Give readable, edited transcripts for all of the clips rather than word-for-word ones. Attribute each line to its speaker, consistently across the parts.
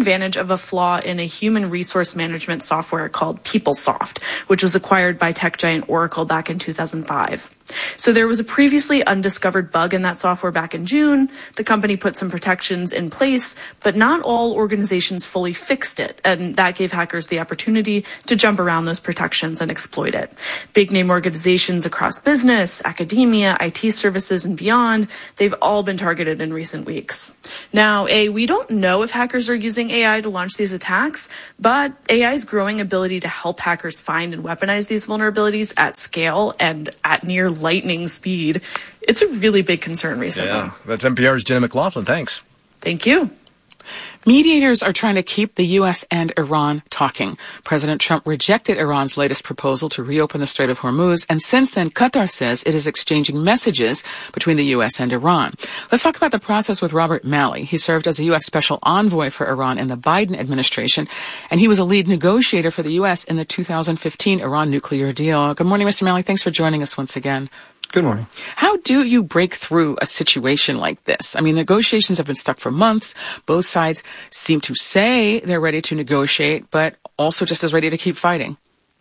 Speaker 1: advantage of a flaw in a human resource management software called PeopleSoft, which was acquired by tech giant Oracle back in 2005. So there was a previously undiscovered bug in that software back in June. The company put some protections in place, but not all organizations fully fixed it, and that gave hackers the opportunity to jump around those protections and exploit it. Big name organizations across business, academia, IT services, and beyond, they've all been targeted in recent weeks. Now, we don't know if hackers are using AI to launch these attacks, but AI's growing ability to help hackers find and weaponize these vulnerabilities at scale and at near lightning speed, it's a really big concern recently.
Speaker 2: Yeah, that's NPR's Jenna McLaughlin. Thanks.
Speaker 1: Thank you.
Speaker 3: Mediators are trying to keep the U.S. and Iran talking. President Trump rejected Iran's latest proposal to reopen the Strait of Hormuz, and since then, Qatar says it is exchanging messages between the U.S. and Iran. Let's talk about the process with Robert Malley. He served as a U.S. Special Envoy for Iran in the Biden administration, and he was a lead negotiator for the U.S. in the 2015 Iran nuclear deal. Good morning, Mr. Malley. Thanks for joining us once again.
Speaker 4: Good morning.
Speaker 3: How do you break through a situation like this? I mean, negotiations have been stuck for months. Both sides seem to say they're ready to negotiate, but also just as ready to keep fighting.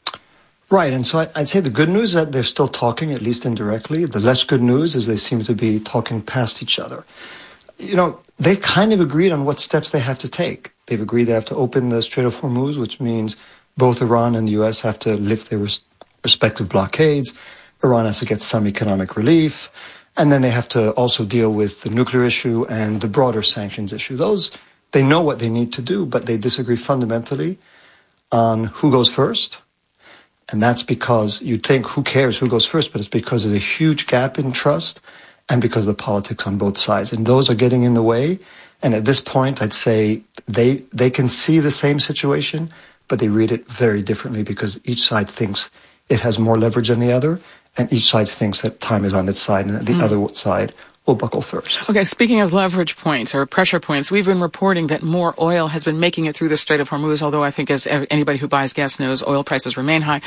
Speaker 4: Right. And so I'd say the good news is that they're still talking, at least indirectly. The less good news is they seem to be talking past each other. You know, they've kind of agreed on what steps they have to take. They've agreed they have to open the Strait of Hormuz, which means both Iran and the U.S. have to lift their respective blockades. Iran has to get some economic relief, and then they have to also deal with the nuclear issue and the broader sanctions issue. Those, they know what they need to do, but they disagree fundamentally on who goes first. And that's because you'd think, who cares who goes first? But it's because there's a huge gap in trust and because of the politics on both sides. And those are getting in the way. And at this point, I'd say they can see the same situation, but they read it very differently because each side thinks it has more leverage than the other. And each side thinks that time is on its side and that the other side will buckle first.
Speaker 3: Okay, speaking of leverage points or pressure points, we've been reporting that more oil has been making it through the Strait of Hormuz, although I think as anybody who buys gas knows, oil prices remain high.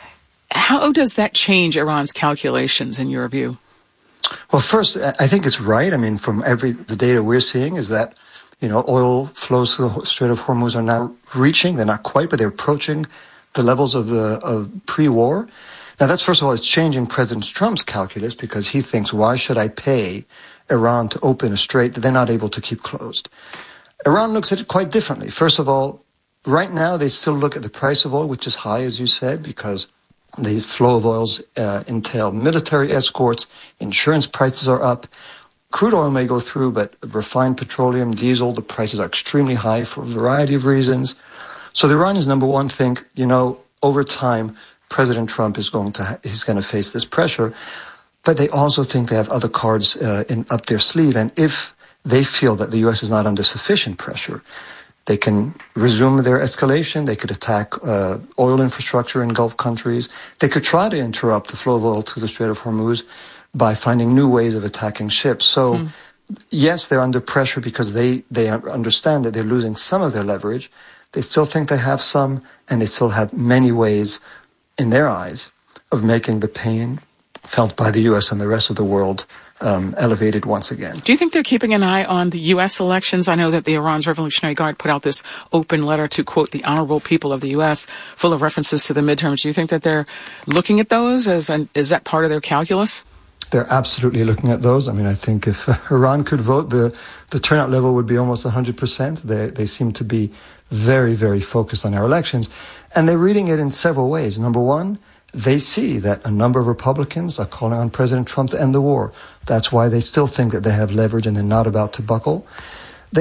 Speaker 3: How does that change Iran's calculations in your view?
Speaker 4: Well, first, I think it's right. I mean, from the data we're seeing is that, you know, oil flows through the Strait of Hormuz are now reaching, they're not quite, but they're approaching the levels of pre-war. Now, that's, first of all, it's changing President Trump's calculus because he thinks, why should I pay Iran to open a strait that they're not able to keep closed? Iran looks at it quite differently. First of all, right now, they still look at the price of oil, which is high, as you said, because the flow of oils entail military escorts, insurance prices are up. Crude oil may go through, but refined petroleum, diesel, the prices are extremely high for a variety of reasons. So the Iranians, number one, think, you know, over time, President Trump is going to face this pressure, but they also think they have other cards up their sleeve. And if they feel that the U.S. is not under sufficient pressure, they can resume their escalation. They could attack oil infrastructure in Gulf countries. They could try to interrupt the flow of oil through the Strait of Hormuz by finding new ways of attacking ships. So, yes, they're under pressure because they understand that they're losing some of their leverage. They still think they have some, and they still have many ways in their eyes, of making the pain felt by the U.S. and the rest of the world elevated once again.
Speaker 3: Do you think they're keeping an eye on the U.S. elections? I know that the Iran's Revolutionary Guard put out this open letter to, quote, the honorable people of the U.S., full of references to the midterms. Do you think that they're looking at those? Is that part of their calculus?
Speaker 4: They're absolutely looking at those. I mean, I think if Iran could vote, the turnout level would be almost 100%. They seem to be very, very focused on our elections. And they're reading it in several ways. Number one, they see that a number of Republicans are calling on President Trump to end the war. That's why they still think that they have leverage and they're not about to buckle. They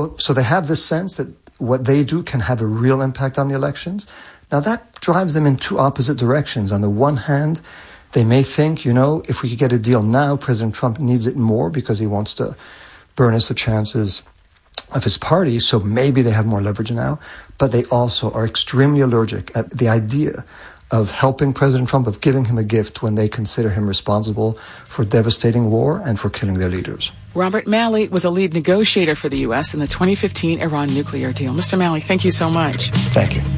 Speaker 4: have this sense that what they do can have a real impact on the elections. Now, that drives them in two opposite directions. On the one hand, they may think, you know, if we could get a deal now, President Trump needs it more because he wants to burnish the chances of his party, so maybe they have more leverage now, but they also are extremely allergic at the idea of helping President Trump, of giving him a gift when they consider him responsible for devastating war and for killing their leaders.
Speaker 3: Robert Malley was a lead negotiator for the U.S. in the 2015 Iran nuclear deal. Mr. Malley, thank you so much.
Speaker 4: Thank you.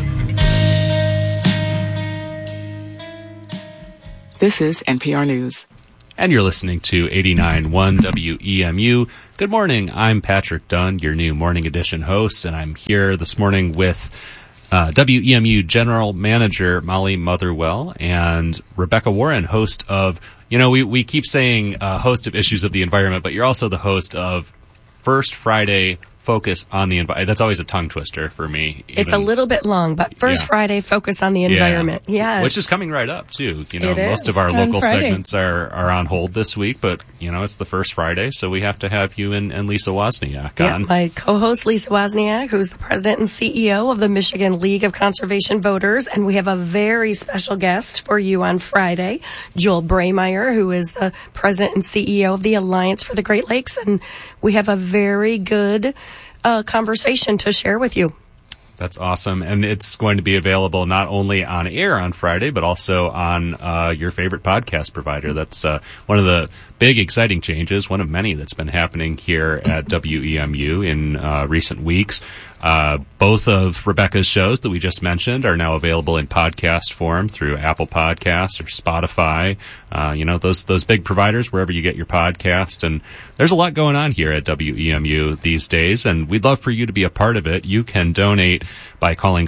Speaker 3: This is NPR News.
Speaker 5: and you're listening to 89.1 WEMU. Good morning, I'm Patrick Dunn, your new Morning Edition host, and I'm here this morning with WEMU General Manager Molly Motherwell and Rebecca Warren, host of, we keep saying host of Issues of the Environment, but you're also the host of First Friday Focus on the Environment. That's always a tongue twister for me.
Speaker 6: It's a little bit long, but First Friday Focus on the Environment. Yes.
Speaker 5: Which is coming right up, too.
Speaker 6: It
Speaker 5: most
Speaker 6: is.
Speaker 5: of our local
Speaker 6: Friday.
Speaker 5: segments are on hold this week, but, it's the first Friday, so we have to have you and Lisa Wozniak on.
Speaker 6: My co-host, Lisa Wozniak, who's the president and CEO of the Michigan League of Conservation Voters, and we have a very special guest for you on Friday, Joel Braymeyer, who is the president and CEO of the Alliance for the Great Lakes, and we have a very good conversation to share with you.
Speaker 5: That's awesome. And it's going to be available not only on air on Friday, but also on your favorite podcast provider. That's one of the big, exciting changes, one of many that's been happening here at WEMU in recent weeks. Both of Rebecca's shows that we just mentioned are now available in podcast form through Apple Podcasts or Spotify. Those big providers wherever you get your podcast. And there's a lot going on here at WEMU these days, and we'd love for you to be a part of it. You can donate by calling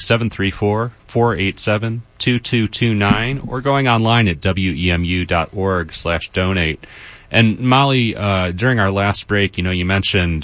Speaker 5: 734-487-2229 or going online at wemu.org/donate. And Molly, during our last break, you mentioned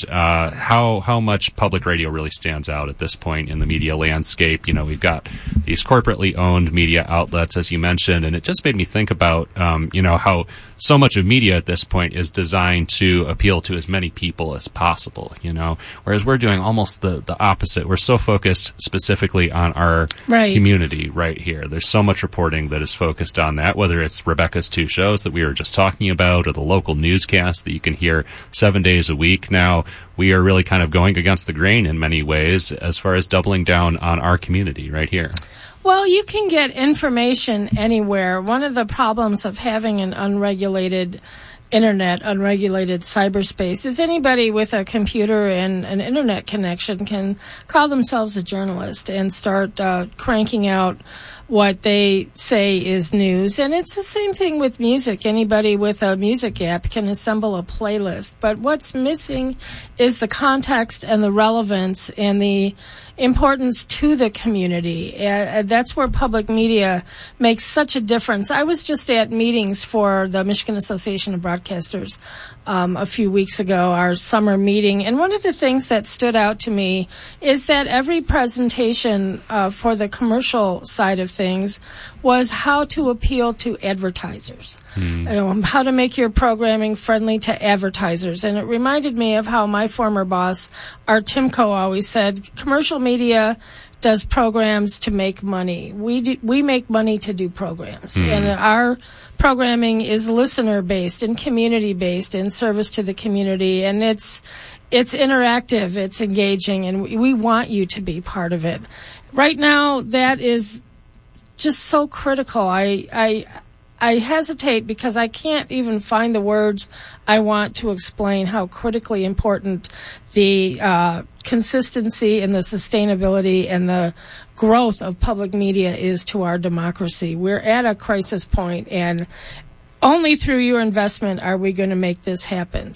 Speaker 5: how much public radio really stands out at this point in the media landscape. We've got these corporately owned media outlets, as you mentioned, and it just made me think about, how so much of media at this point is designed to appeal to as many people as possible, whereas we're doing almost the opposite. We're so focused specifically on our community right here. There's so much reporting that is focused on that, whether it's Rebecca's two shows that we were just talking about or the local newscast that you can hear 7 days a week. Now, we are really kind of going against the grain in many ways as far as doubling down on our community right here.
Speaker 7: Well, you can get information anywhere. One of the problems of having an unregulated internet, unregulated cyberspace, is anybody with a computer and an internet connection can call themselves a journalist and start cranking out what they say is news. And it's the same thing with music. Anybody with a music app can assemble a playlist. But what's missing is the context and the relevance and the importance to the community. That's where public media makes such a difference. I was just at meetings for the Michigan Association of Broadcasters a few weeks ago, our summer meeting, and one of the things that stood out to me is that every presentation for the commercial side of things was how to appeal to advertisers, how to make your programming friendly to advertisers. And it reminded me of how my former boss, Art Timko, always said, commercial media does programs to make money. We make money to do programs. And our programming is listener-based and community-based in service to the community. And it's interactive, it's engaging, and we want you to be part of it. Right now, that is just so critical. I hesitate because I can't even find the words I want to explain how critically important the consistency and the sustainability and the growth of public media is to our democracy. We're at a crisis point, and only through your investment are we going to make this happen.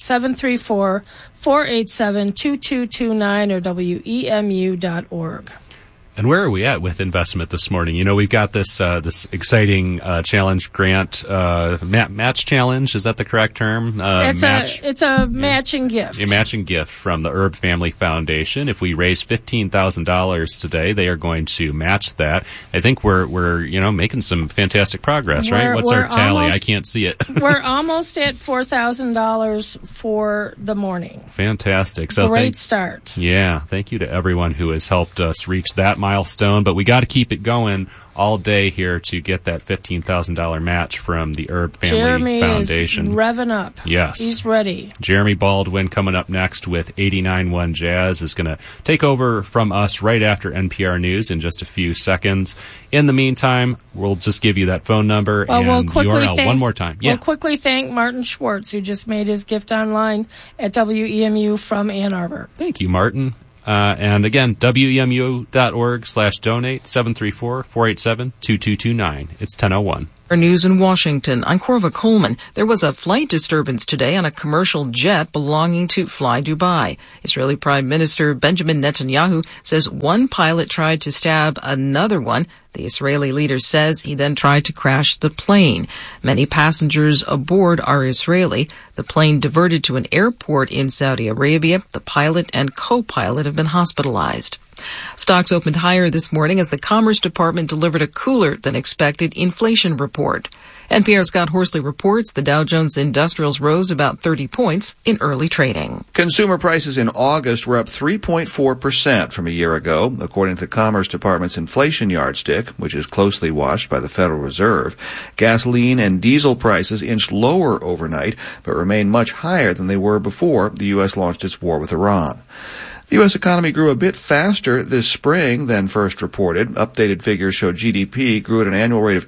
Speaker 7: 734-487-2229 or WEMU.org.
Speaker 5: And where are we at with investment this morning? We've got this exciting challenge grant, match challenge. Is that the correct term?
Speaker 7: It's a matching gift.
Speaker 5: A matching gift from the Erb Family Foundation. If we raise $15,000 today, they are going to match that. I think we're making some fantastic progress, right? What's our tally? I can't see it.
Speaker 7: We're almost at $4,000 for the morning.
Speaker 5: Fantastic. So
Speaker 7: great start.
Speaker 5: Yeah, thank you to everyone who has helped us reach that milestone, but we got to keep it going all day here to get that $15,000 match from the Erb Family Foundation.
Speaker 7: Jeremy is revving up.
Speaker 5: Yes.
Speaker 7: He's ready.
Speaker 5: Jeremy Baldwin coming up next with 89.1 Jazz is going to take over from us right after NPR News in just a few seconds. In the meantime, we'll just give you that phone number and URL one more time.
Speaker 7: We'll quickly thank Martin Schwartz, who just made his gift online at WEMU from Ann Arbor.
Speaker 5: Thank you, Martin. And again, WEMU.org/donate, 734-487-2229. It's 10:01.
Speaker 8: News in Washington. I'm Corva Coleman. There was a flight disturbance today on a commercial jet belonging to Fly Dubai. Israeli Prime Minister Benjamin Netanyahu says one pilot tried to stab another one. The Israeli leader says he then tried to crash the plane. Many passengers aboard are Israeli. The plane diverted to an airport in Saudi Arabia. The pilot and co-pilot have been hospitalized. Stocks opened higher this morning as the Commerce Department delivered a cooler than expected inflation report. NPR's Scott Horsley reports the Dow Jones Industrials rose about 30 points in early trading.
Speaker 9: Consumer prices in August were up 3.4% from a year ago, according to the Commerce Department's inflation yardstick, which is closely watched by the Federal Reserve. Gasoline and diesel prices inched lower overnight, but remain much higher than they were before the U.S. launched its war with Iran. The U.S. economy grew a bit faster this spring than first reported. Updated figures show GDP grew at an annual rate of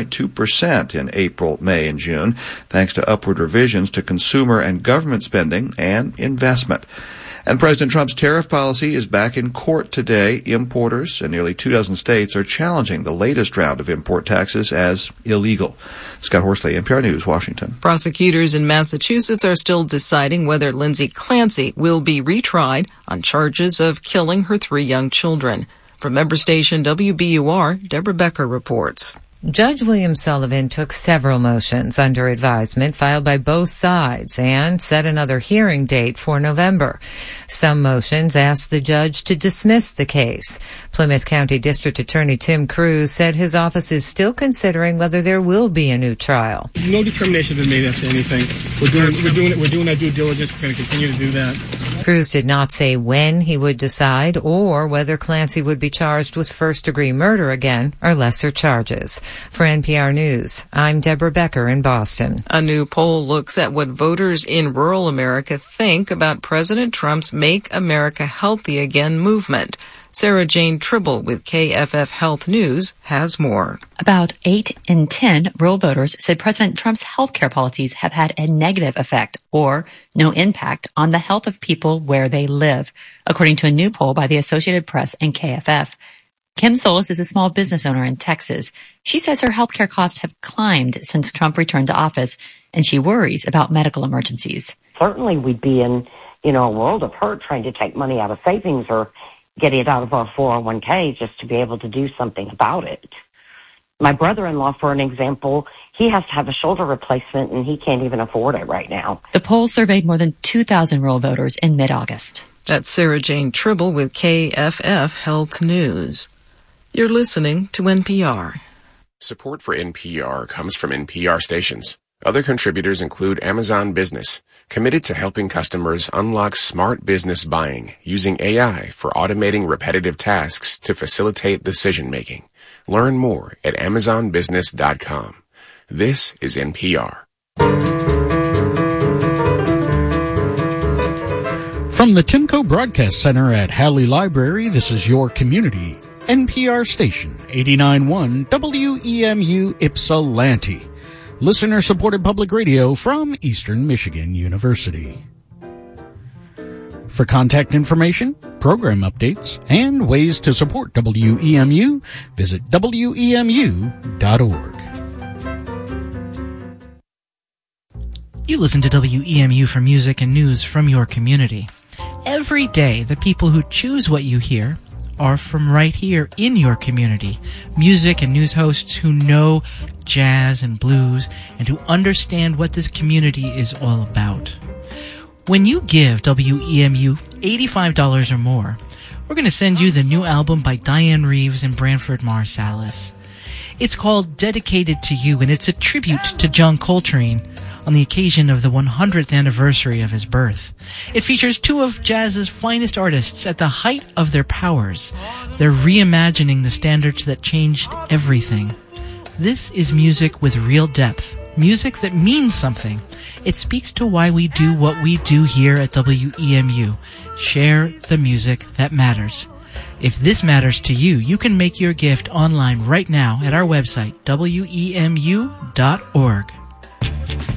Speaker 9: 2.2% in April, May, and June, thanks to upward revisions to consumer and government spending and investment. And President Trump's tariff policy is back in court today. Importers in nearly 24 states are challenging the latest round of import taxes as illegal. Scott Horsley, NPR News, Washington.
Speaker 8: Prosecutors in Massachusetts are still deciding whether Lindsay Clancy will be retried on charges of killing her 3 young children. From member station WBUR, Deborah Becker reports.
Speaker 10: Judge William Sullivan took several motions under advisement filed by both sides and set another hearing date for November. Some motions asked the judge to dismiss the case. Plymouth County District Attorney Tim Cruz said his office is still considering whether there will be a new trial.
Speaker 11: No determination has been made as to anything. We're doing our due diligence. We're going to continue to do that.
Speaker 10: Cruz did not say when he would decide or whether Clancy would be charged with first-degree murder again or lesser charges. For NPR News, I'm Deborah Becker in Boston.
Speaker 8: A new poll looks at what voters in rural America think about President Trump's Make America Healthy Again movement. Sarah Jane Tribble with KFF Health News has more.
Speaker 12: About 8 in 10 rural voters said President Trump's health care policies have had a negative effect or no impact on the health of people where they live, according to a new poll by the Associated Press and KFF. Kim Solis is a small business owner in Texas. She says her healthcare costs have climbed since Trump returned to office, and she worries about medical emergencies.
Speaker 13: Certainly we'd be in, a world of hurt trying to take money out of savings or get it out of our 401k just to be able to do something about it. My brother-in-law, for an example, he has to have a shoulder replacement, and he can't even afford it right now.
Speaker 12: The poll surveyed more than 2,000 rural voters in mid-August.
Speaker 8: That's Sarah Jane Tribble with KFF Health News. You're listening to NPR.
Speaker 14: Support for NPR comes from NPR stations. Other contributors include Amazon Business, committed to helping customers unlock smart business buying using AI for automating repetitive tasks to facilitate decision-making. Learn more at amazonbusiness.com. This is NPR.
Speaker 15: From the Timco Broadcast Center at Halley Library, this is your community NPR station, 89.1 WEMU Ypsilanti. Listener-supported public radio from Eastern Michigan University. For contact information, program updates, and ways to support WEMU, visit WEMU.org.
Speaker 16: You listen to WEMU for music and news from your community. Every day, the people who choose what you hear are from right here in your community. Music and news hosts who know jazz and blues and who understand what this community is all about. When you give WEMU $85 or more, we're going to send you the new album by Diane Reeves and Branford Marsalis. It's called Dedicated to You, and it's a tribute to John Coltrane on the occasion of the 100th anniversary of his birth. It features 2 of jazz's finest artists at the height of their powers. They're reimagining the standards that changed everything. This is music with real depth, music that means something. It speaks to why we do what we do here at WEMU. Share the music that matters. If this matters to you, you can make your gift online right now at our website, WEMU.org.